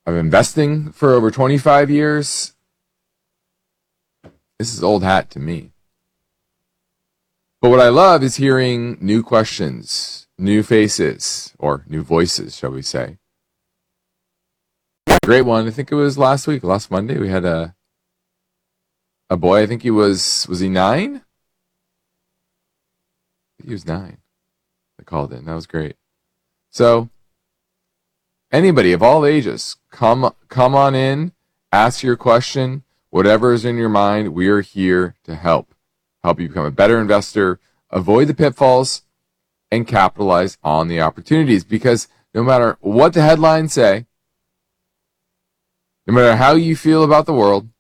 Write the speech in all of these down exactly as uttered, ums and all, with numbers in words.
of investing for over twenty-five years. This is old hat to me. But what I love is hearing new questions, new faces, or new voices, shall we say. Great one. I think it was last week, last Monday, we had a a boy. I think he was, was he nine? I think he was nine. I called in. That was great. So, anybody of all ages, come come on in, ask your question, whatever is in your mind. We are here to help. Help you become a better investor, avoid the pitfalls, and capitalize on the opportunities. Because no matter what the headlines say, no matter how you feel about the world,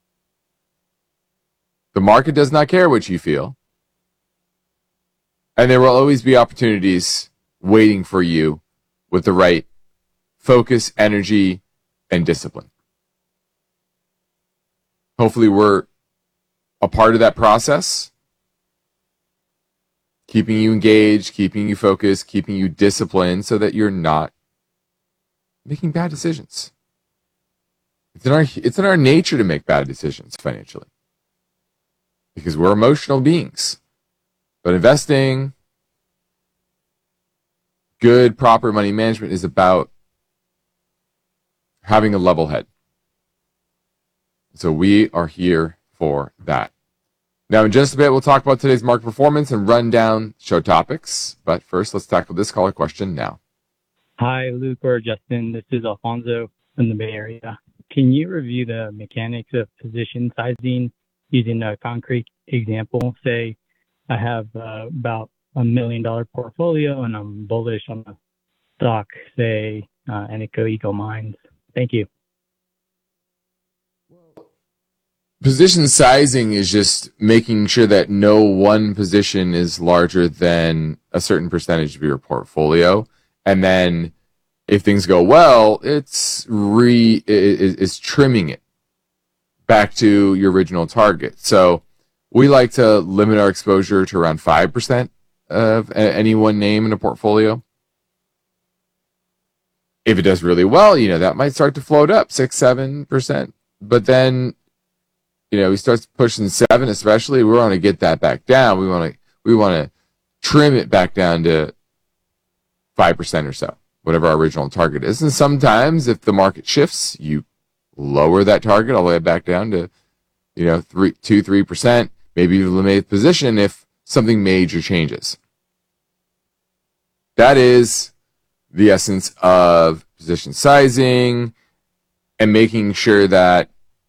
the market does not care what you feel. And there will always be opportunities waiting for you with the right focus, energy, and discipline. Hopefully we're a part of that process, keeping you engaged, keeping you focused, keeping you disciplined so that you're not making bad decisions. It's in our, it's in our nature to make bad decisions financially because we're emotional beings. But investing, good, proper money management is about having a level head. So we are here for that. Now, in just a bit, we'll talk about today's market performance and run down show topics. But first, let's tackle this caller question now. Hi, Luke or Justin. This is Alfonso from the Bay Area. Can you review the mechanics of position sizing using a concrete example? Say I have uh, about a million dollar portfolio and I'm bullish on a stock, say uh, Eneco Eagle Mines. Thank you. Position sizing is just making sure that no one position is larger than a certain percentage of your portfolio. And then if things go well, it's re it's trimming it back to your original target. So we like to limit our exposure to around five percent of any one name in a portfolio. If it does really well, you know, that might start to float up six, seven percent. But then, you know, we start pushing seven, especially, we want to get that back down. We want to, we want to trim it back down to five percent or so, whatever our original target is. And sometimes if the market shifts, you lower that target all the way back down to, you know, three, two, three percent. Maybe you eliminate the position if something major changes. That is the essence of position sizing and making sure that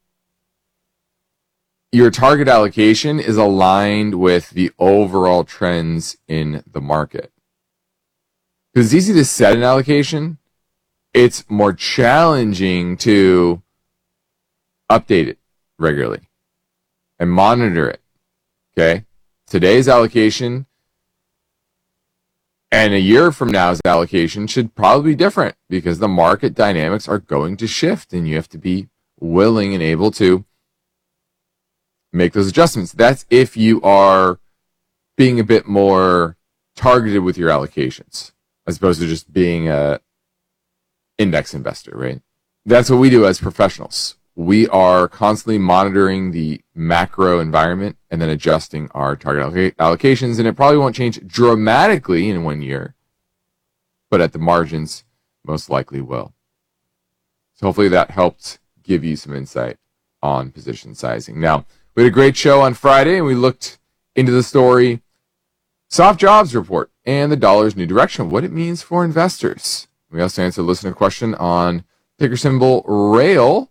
your target allocation is aligned with the overall trends in the market. Because it's easy to set an allocation. It's more challenging to update it regularly and monitor it. Okay? Today's allocation and a year from now's allocation should probably be different because the market dynamics are going to shift and you have to be willing and able to make those adjustments. That's if you are being a bit more targeted with your allocations as opposed to just being a index investor, right? That's what we do as professionals. We are constantly monitoring the macro environment and then adjusting our target allocations, and it probably won't change dramatically in one year, but at the margins, most likely will. So hopefully that helped give you some insight on position sizing. Now, we had a great show on Friday, and we looked into the story, soft jobs report, and the dollar's new direction, what it means for investors. We also answered a listener question on ticker symbol RAIL,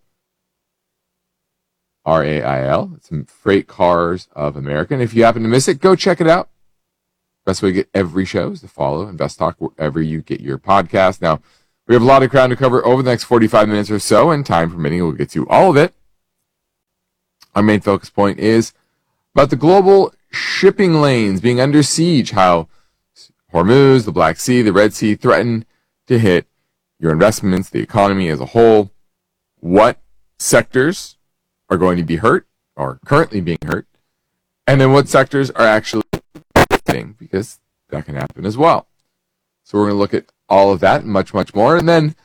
R A I L. It's Freight Cars of America. And if you happen to miss it, go check it out. Best way to get every show is to follow Invest Talk wherever you get your podcast. Now, we have a lot of ground to cover over the next forty-five minutes or so, and time permitting, we'll get to all of it. Our main focus point is about the global shipping lanes being under siege, how Hormuz, the Black Sea, the Red Sea threaten to hit your investments, the economy as a whole, what sectors are going to be hurt or currently being hurt, and then what sectors are actually benefiting, because that can happen as well. So we're going to look at all of that and much, much more. And then